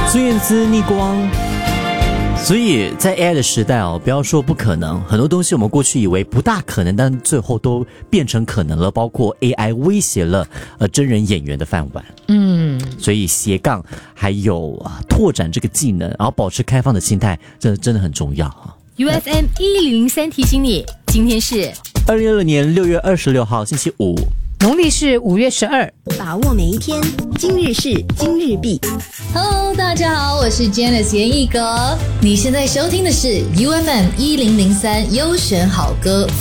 孙燕姿逆光。所以在 AI 的时代不要说不可能，很多东西我们过去以为不大可能，但最后都变成可能了，包括 AI 威胁了真人演员的饭碗。所以斜杠还有拓展这个技能，然后保持开放的心态，这真的很重要。 UFM 1003提醒你，今天是 2026年6月26号星期五， 农历是5月12， 把握每一天，今日事今日毕。 Hello， 大家好，我是 Janice 严艺格，你现在收听的是 UFM 1003优选好歌。